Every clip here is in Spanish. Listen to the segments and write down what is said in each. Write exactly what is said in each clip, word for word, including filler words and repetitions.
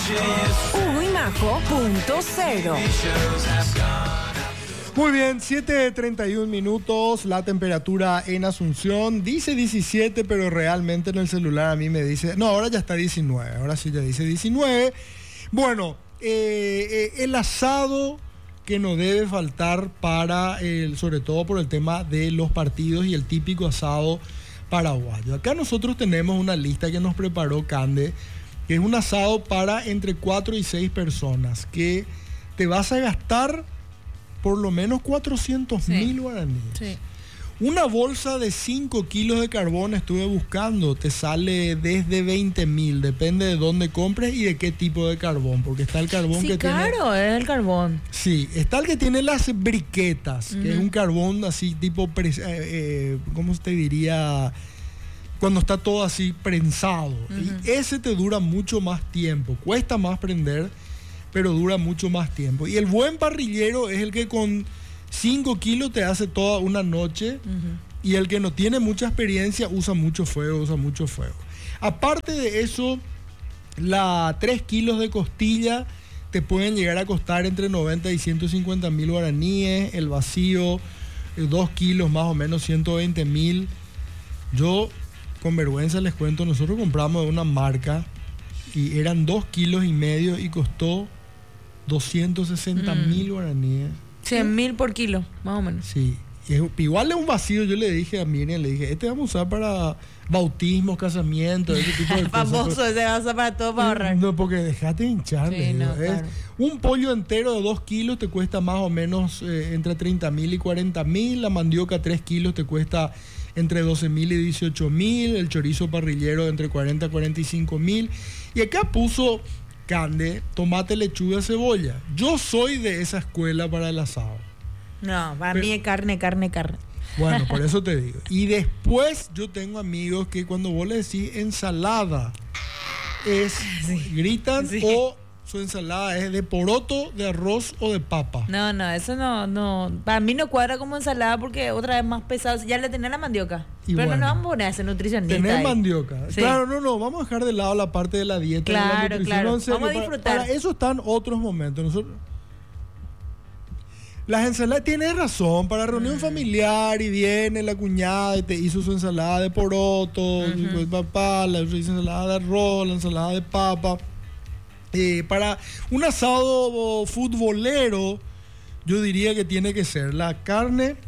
Hugo y Majo, punto cero. Muy bien, siete treinta y un minutos, la temperatura en Asunción dice diecisiete, pero realmente en el celular a mí me dice, no, ahora ya está diecinueve, ahora sí ya dice diecinueve. Bueno, eh, eh, el asado que no debe faltar para, el, sobre todo por el tema de los partidos y el típico asado paraguayo. Acá nosotros tenemos una lista que nos preparó Cande, que es un asado para entre cuatro y seis personas, que te vas a gastar por lo menos cuatrocientos mil sí. guaraníes. Sí. Una bolsa de cinco kilos de carbón estuve buscando, te sale desde veinte mil, depende de dónde compres y de qué tipo de carbón, porque está el carbón sí, que claro, tiene... claro, es el carbón. Sí, está el que tiene las briquetas, uh-huh. que es un carbón así tipo, pre... eh, ¿cómo se te diría? Cuando está todo así prensado. Uh-huh. Y ese te dura mucho más tiempo, cuesta más prender, pero dura mucho más tiempo. Y el buen parrillero es el que con cinco kilos te hace toda una noche, uh-huh. y el que no tiene mucha experiencia usa mucho fuego, usa mucho fuego. Aparte de eso, la tres kilos de costilla te pueden llegar a costar entre noventa y ciento cincuenta mil guaraníes, el vacío, dos kilos más o menos ciento veinte mil. Yo, con vergüenza les cuento, nosotros compramos de una marca y eran dos kilos y medio y costó doscientos sesenta mil mm. guaraníes. cien mil por kilo, más o menos. Sí. Y es, igual es un vacío, yo le dije a Miriam, le dije, este vamos a usar para bautismos, casamientos, ese tipo de cosas. Famoso, ese va a usar para todo, para ahorrar. No, porque dejate hinchar. Sí, no, claro. Un pollo entero de dos kilos te cuesta más o menos eh, entre treinta mil y cuarenta mil. La mandioca tres kilos te cuesta entre doce mil y dieciocho mil. El chorizo parrillero entre cuarenta y cuarenta y cinco mil. Y acá puso Cande, tomate, lechuga, cebolla. Yo soy de esa escuela para el asado. No, para Pero, mí es carne, carne, carne. Bueno, por eso te digo. Y después yo tengo amigos que cuando vos le decís ensalada, es sí. gritan sí. o su ensalada es de poroto, de arroz o de papa. No, no, eso no, no. Para mí no cuadra como ensalada porque otra vez más pesado. Ya le tenés la mandioca. Y pero bueno, no nos vamos a poner a ese nutricionista. Tenés ahí. mandioca. Sí. Claro, no, no. Vamos a dejar de lado la parte de la dieta. Claro, de la nutrición. claro. No, serio, vamos a disfrutar. Para, para eso están otros momentos. Nosotros. Las ensaladas, tienes razón, para reunión mm. familiar y viene la cuñada y te hizo su ensalada de poroto, uh-huh. de papá, la hizo ensalada de arroz, la ensalada de papa. Eh, para un asado futbolero, yo diría que tiene que ser la carne,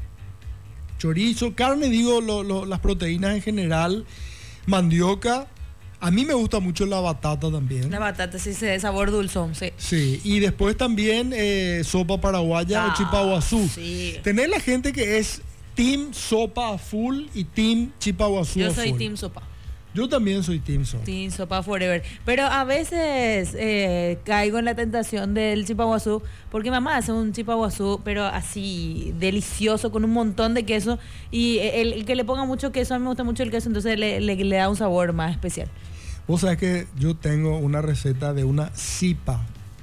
chorizo, carne, digo, lo, lo, las proteínas en general, mandioca. A mí me gusta mucho la batata también. La batata, sí, de sabor dulzón, sí. Sí, y después también eh, sopa paraguaya ah, o chipaguazú. Sí. Tenés la gente que es team sopa a full y team chipaguazú a full. Yo soy team sopa. Yo también soy team sopa. Team sopa forever. Pero a veces eh, caigo en la tentación del chipaguazú, porque mamá hace un chipaguazú, pero así delicioso, con un montón de queso. Y el, el que le ponga mucho queso, a mí me gusta mucho el queso, entonces le, le, le da un sabor más especial. Vos sabés que yo tengo una receta de una chipa.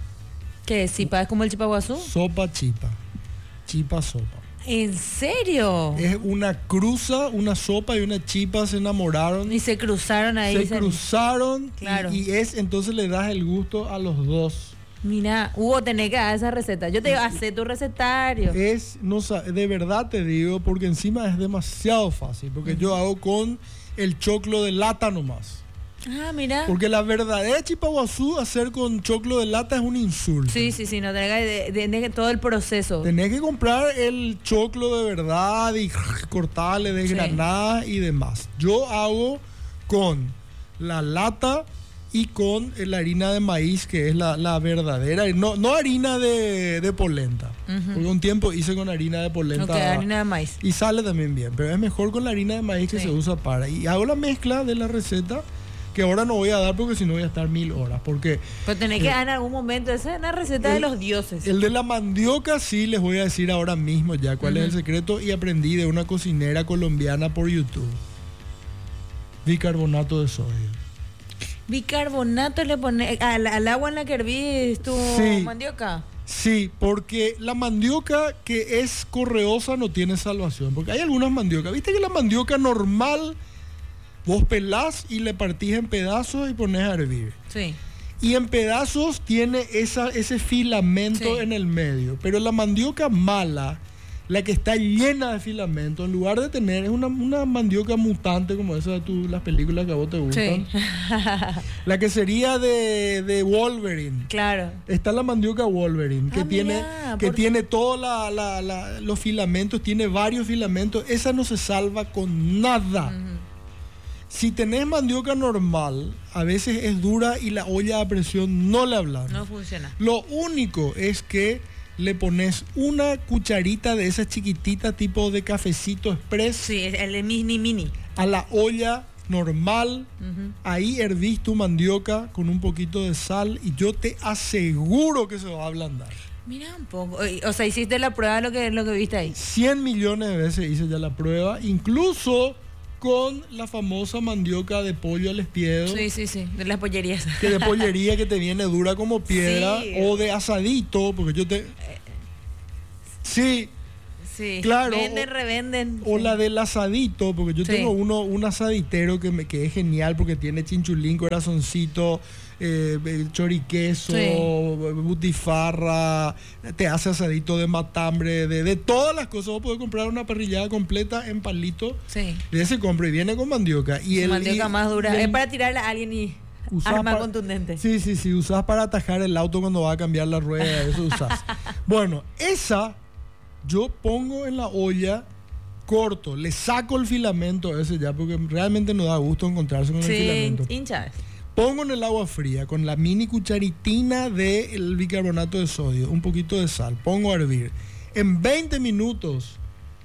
¿Qué es chipa? ¿Es como el chipaguazú? Sopa chipa. Chipa sopa. ¿En serio? Es una cruza, una sopa y una chipa se enamoraron. Y se cruzaron ahí. Se, se cruzaron. Claro. Y, y es, entonces le das el gusto a los dos. Mira, Hugo, tenés que dar esa receta. Yo te digo, hacé tu recetario. Es, no, de verdad te digo, porque encima es demasiado fácil. Porque uh-huh. yo hago con el choclo de lata nomás. Ah, mira. Porque la verdadera chipaguazú hacer con choclo de lata es un insulto. Sí, sí, sí, no tenés que, tenés que todo el proceso. Tenés que comprar el choclo de verdad y cortarle de granada sí. y demás. Yo hago con la lata y con la harina de maíz, que es la, la verdadera, no, no harina de, de polenta. Uh-huh. Porque un tiempo hice con harina de polenta. Okay, harina de maíz. Y sale también bien, pero es mejor con la harina de maíz que sí. se usa para. Y hago la mezcla de la receta, que ahora no voy a dar porque si no voy a estar mil horas. Porque, pero tenés que dar en algún momento, esa es una receta el, de los dioses. El de la mandioca sí les voy a decir ahora mismo ya cuál uh-huh. es el secreto, y aprendí de una cocinera colombiana por YouTube. Bicarbonato de sodio. Bicarbonato le pone al, al agua en la que hervís tu sí, mandioca. Sí, porque la mandioca que es correosa no tiene salvación. Porque hay algunas mandiocas. Viste que la mandioca normal vos pelás y le partís en pedazos y pones a hervir. Sí. Y en pedazos tiene esa, ese filamento Sí. en el medio. Pero la mandioca mala, la que está llena de filamento, en lugar de tener, es una, una mandioca mutante como esa de tu, las películas que a vos te gustan. Sí. La que sería de, de Wolverine. Claro. Está la mandioca Wolverine, que Ah, tiene, mirá, que por- tiene todos la, la, la- los filamentos, tiene varios filamentos. Esa no se salva con nada. Ujú. Si tenés mandioca normal, a veces es dura y la olla a presión no le hablamos. No funciona. Lo único es que le pones una cucharita de esa chiquitita tipo de cafecito express Sí, es el mini mini. a la olla normal. Ujú. Ahí hervís tu mandioca con un poquito de sal y yo te aseguro que se va a ablandar. Mira un poco. O sea, hiciste la prueba de lo que, lo que viste ahí. cien millones de veces hice ya la prueba, incluso con la famosa mandioca de pollo al espiedo. Sí, sí, sí. De las pollerías. Que de pollería que te viene dura como piedra, Sí. o de asadito, porque yo te... Sí, Sí. Claro, Venden, o- revenden. o Sí. la del asadito, porque yo Sí. tengo uno, un asaditero que, me, que es genial porque tiene chinchulín, corazoncito, eh, eh, choriqueso, Sí. butifarra, te hace asadito de matambre, de, de todas las cosas. Vos podés comprar una parrillada completa en palito, Sí. y ese compra y viene con mandioca. Y el, mandioca y- más dura. y el- Es para tirarle a alguien y usás arma para- contundente. Sí, sí, sí, usás para atajar el auto cuando va a cambiar la rueda, eso usás. Bueno, esa yo pongo en la olla, corto, le saco el filamento ese ya, porque realmente no da gusto encontrarse con el Sí, filamento. hinchas. Pongo en el agua fría con la mini cucharitina del bicarbonato de sodio, un poquito de sal, pongo a hervir. En veinte minutos,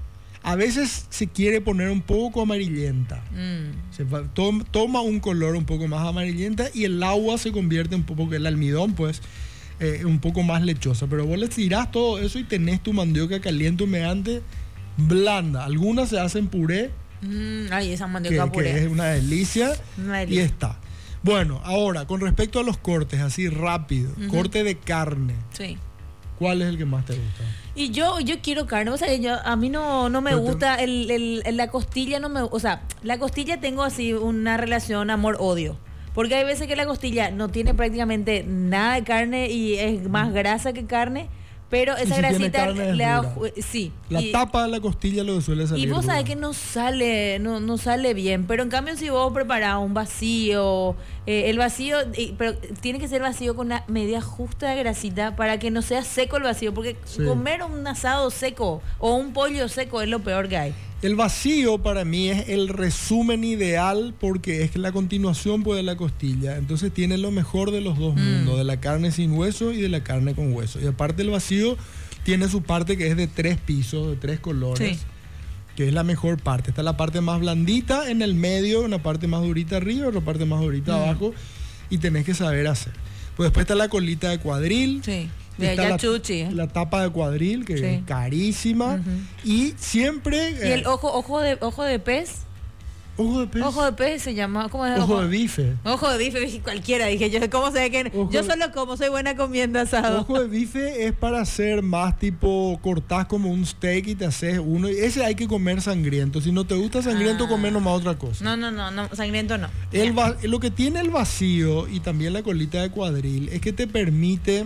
a veces se quiere poner un poco amarillenta. Mm. Se va- tom- toma un color un poco más amarillenta y el agua se convierte un poco, el almidón pues, eh, un poco más lechosa. Pero vos le tirás todo eso y tenés tu mandioca caliente, humeante, blanda. Algunas se hacen puré, Mm, ay, esa que, mandioca que puré. es una delicia, Una y delicia. está. Bueno, ahora, con respecto a los cortes, así rápido, Ujú. corte de carne, Sí. ¿cuál es el que más te gusta? Y yo, yo quiero carne, o sea, yo, a mí no, no me Pero te- gusta el, el- el- la costilla, no me, o sea, la costilla tengo así una relación amor-odio, porque hay veces que la costilla no tiene prácticamente nada de carne y es más grasa que carne, pero esa si tiene grasita carne es le da, dura. ju- sí. La y, tapa de la costilla lo que suele salir. y vos sabés dura. que no sale, no, no sale bien, pero en cambio si vos preparás un vacío, eh, el vacío, eh, pero tiene que ser vacío con una medida justa de grasita para que no sea seco el vacío, porque Sí. comer un asado seco o un pollo seco es lo peor que hay. El vacío para mí es el resumen ideal porque es la continuación pues, de la costilla. Entonces tiene lo mejor de los dos Mm. mundos, de la carne sin hueso y de la carne con hueso. Y aparte el vacío tiene su parte que es de tres pisos, de tres colores, Sí. que es la mejor parte. Está la parte más blandita en el medio, una parte más durita arriba, otra parte más durita Mm. abajo, y tenés que saber hacer. Pues después está la colita de cuadril. Sí. y De está allá la, chuchi. ¿eh? la tapa de cuadril, que Sí. es carísima. Ujú. Y siempre... Y el eh, ojo, ojo de, ojo de pez, ojo de pez. ojo de pez se llama, ¿cómo es? Ojo de bife. Ojo de bife, dije, cualquiera, dije yo, ¿cómo se ve que Ojo yo de- solo como, soy buena comiendo asado? Ojo de bife es para hacer más tipo, cortás como un steak y te haces uno. Y ese hay que comer sangriento. Si no te gusta sangriento, Ah. comer nomás otra cosa. No, no, no, no, sangriento no. El va- lo que tiene el vacío y también la colita de cuadril es que te permite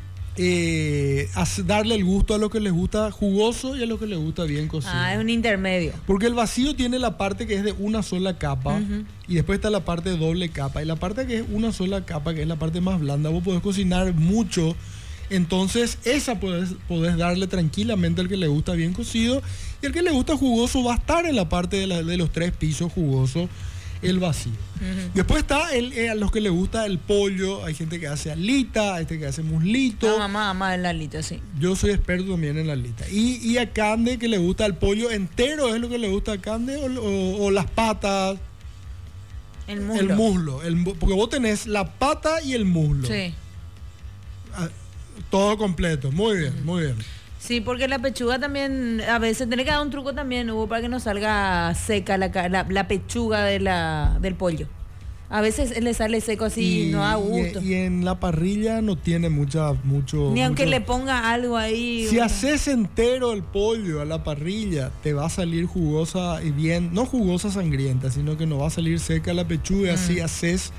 eh, hace- darle el gusto a lo que les gusta jugoso y a lo que les gusta bien cocido. Ah, es un intermedio. Porque el vacío tiene la parte que es de una sola capa Ujú. y después está la parte de doble capa. Y la parte que es una sola capa, que es la parte más blanda, vos podés cocinar mucho. Entonces esa podés, podés darle tranquilamente al que le gusta bien cocido. Y al que le gusta jugoso va a estar en la parte de, la- de los tres pisos jugoso, el vacío. Ujú. Después está el, eh, a los que le gusta el pollo. Hay gente que hace alita, hay gente que hace muslito. Ah, mamá, mamá el lalito, sí. Yo soy experto también en la alita. Y, y a Cande que le gusta el pollo entero, ¿es lo que le gusta a Cande? O, o- o las patas, El muslo. el muslo. El mu- porque vos tenés la pata y el muslo. Sí. Ah, todo completo. Muy bien, muy bien. Sí, porque la pechuga también, a veces, tiene que dar un truco también, Hugo, para que no salga seca la, ca- la, la pechuga de la, del pollo. A veces le sale seco así, no da gusto. Y, y en la parrilla no tiene mucha, mucho... Ni aunque mucho- le ponga algo ahí. Si una- haces entero el pollo a la parrilla, te va a salir jugosa y bien, no jugosa sangrienta, sino que no va a salir seca la pechuga, Mm. así haces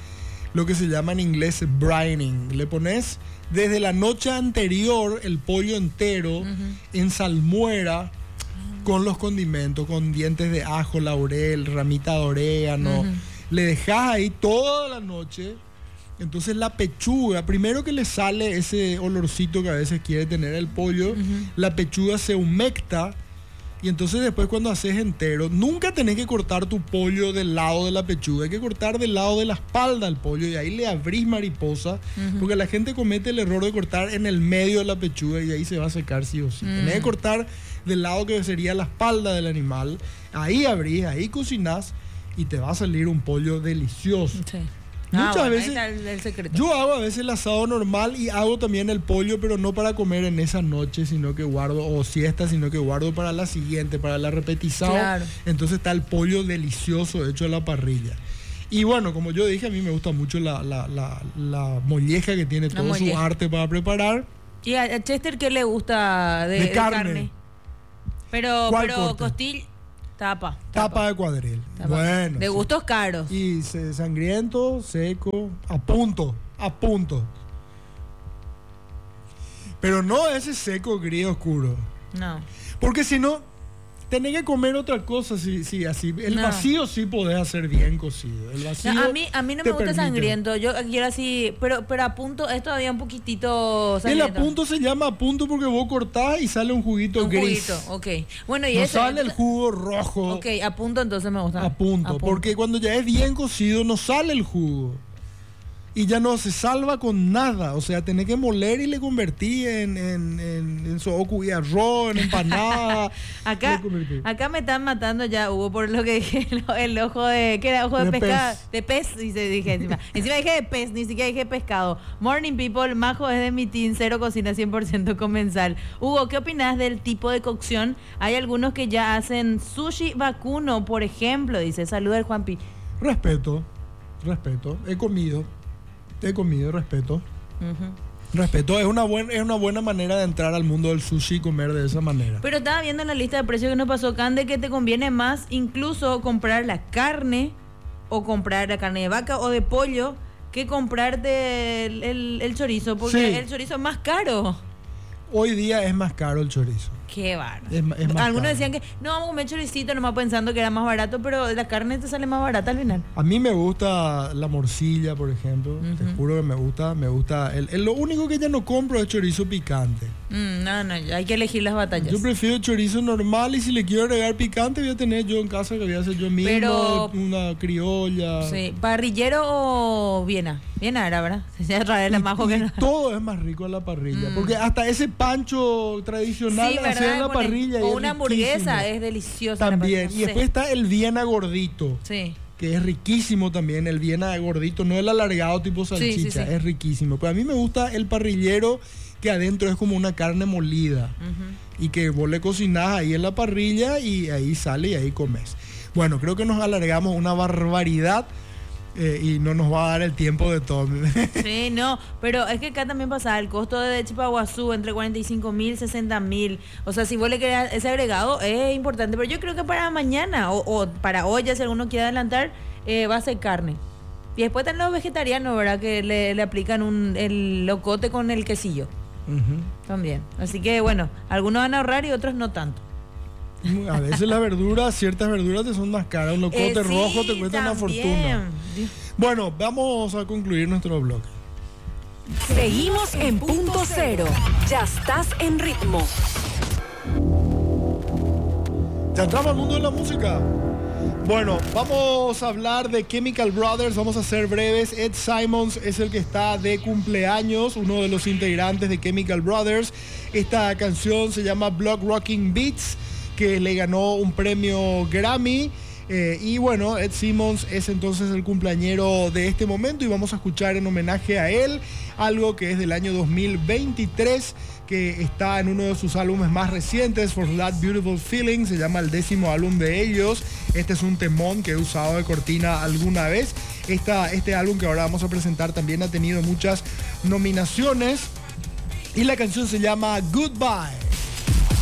lo que se llama en inglés brining. Le pones desde la noche anterior el pollo entero uh-huh. en salmuera con los condimentos, con dientes de ajo, laurel, ramita de orégano. Uh-huh. Le dejas ahí toda la noche. Entonces la pechuga, primero que le sale ese olorcito que a veces quiere tener el pollo, uh-huh. la pechuga se humecta. Y entonces después cuando haces entero, nunca tenés que cortar tu pollo del lado de la pechuga, hay que cortar del lado de la espalda al pollo y ahí le abrís mariposa, uh-huh. porque la gente comete el error de cortar en el medio de la pechuga y ahí se va a secar sí o sí. Uh-huh. Tenés que cortar del lado que sería la espalda del animal, ahí abrís, ahí cocinás y te va a salir un pollo delicioso. Sí. Muchas ah, bueno, veces ahí está el, el secreto. Yo hago a veces el asado normal y hago también el pollo, pero no para comer en esa noche, sino que guardo, o siesta, sino que guardo para la siguiente, para la repetizada. Claro. Entonces está el pollo delicioso hecho a la parrilla. Y bueno, como yo dije, a mí me gusta mucho la, la, la, la molleja que tiene todo su arte para preparar. ¿Y a Chester qué le gusta de, de de carne? carne? Pero, ¿Cuál pero corte? costilla. Tapa, tapa. Tapa de cuadril. Tapa. Bueno. De sí. gustos caros. Y se, sangriento, seco, a punto, a punto. Pero no ese seco gris oscuro. No. Porque si no, tenés que comer otra cosa, si, si así. El no. vacío sí podés hacer bien cocido. El vacío no, a mí a mí no me gusta permite. Sangriento. Yo quiero así, pero pero a punto es todavía un poquitito sangriento. El a punto se llama a punto porque vos cortás y sale un juguito un gris. Juguito, ok. Bueno, y no eso, sale el jugo rojo. Ok, a punto entonces me gusta. A punto, a punto, porque cuando ya es bien cocido no sale el jugo. Y ya no se salva con nada. O sea, tenés que moler y le convertí en, en, en, en soku y arroz, en empanada. acá, acá me están matando ya, Hugo, por lo que dije, el, el ojo de... ¿Qué era? Ojo de, de pescado. Pez. De pez, dice, dije encima. Encima dije de pez, ni siquiera dije pescado. Morning people, Majo es de mi team, cero cocina cien por ciento comensal. Hugo, ¿qué opinas del tipo de cocción? Hay algunos que ya hacen sushi vacuno, por ejemplo, dice. Saluda el Juanpi. Respeto, respeto. He comido. He comido, respeto. Uh-huh. Respeto, es una, buen, es una buena manera de entrar al mundo del sushi y comer de esa manera. Pero estaba viendo en la lista de precios que nos pasó Cande que te conviene más incluso comprar la carne o comprar la carne de vaca o de pollo que comprarte el, el, el chorizo, porque sí. el chorizo es más caro. Hoy día es más caro el chorizo. Qué bárbaro. Es, es Algunos caro. decían que no vamos a comer choricito nomás pensando que era más barato, pero la carne te sale más barata al final. A mí me gusta la morcilla, por ejemplo. Uh-huh. Te juro que me gusta. Me gusta. El, el, lo único que ya no compro es chorizo picante. Mm, no, no, hay que elegir las batallas. Yo prefiero chorizo normal y si le quiero agregar picante voy a tener yo en casa que voy a hacer yo mismo. Pero, una criolla. Sí. ¿Parrillero o Viena? Viena era, ¿verdad? Se trae la majo que no. Todo es más rico a la parrilla. Mm. Porque hasta ese pancho tradicional sí, hacer en la parrilla. O una hamburguesa es deliciosa. También. Y después sí. está el Viena gordito. Sí. Que es riquísimo también. El Viena gordito. No el alargado tipo salchicha. Sí, sí, sí. Es riquísimo. Pero a mí me gusta el parrillero que adentro es como una carne molida. Uh-huh. Y que vos le cocinás ahí en la parrilla y ahí sale y ahí comes. Bueno, creo que nos alargamos una barbaridad. Eh, y no nos va a dar el tiempo de todo. Sí, no, pero es que acá también pasa el costo de Chipaguazú entre cuarenta y cinco mil, sesenta mil. O sea, si vos le querés ese agregado es importante, pero yo creo que para mañana o, o para hoy, ya si alguno quiere adelantar, eh, va a ser carne. Y después están los vegetarianos, ¿verdad? Que le, le aplican un, el locote con el quesillo. Uh-huh. También. Así que bueno, algunos van a ahorrar y otros no tanto. A veces las verduras, ciertas verduras te son más caras. Un locote eh, sí, rojo te cuesta también. Una fortuna. Bueno, vamos a concluir nuestro blog. Seguimos en Punto Cero. Ya estás en ritmo. Ya entramos al mundo de la música. Bueno, vamos a hablar de Chemical Brothers. Vamos a ser breves. Ed Simons es el que está de cumpleaños, uno de los integrantes de Chemical Brothers. Esta canción se llama Block Rocking Beats, que le ganó un premio Grammy. Eh, y bueno, Ed Simons es entonces el cumpleañero de este momento y vamos a escuchar en homenaje a él algo que es del año dos mil veintitrés, que está en uno de sus álbumes más recientes, For That Beautiful Feeling, se llama el décimo álbum de ellos. Este es un temón que he usado de cortina alguna vez. Esta, este álbum que ahora vamos a presentar también ha tenido muchas nominaciones y la canción se llama Goodbye.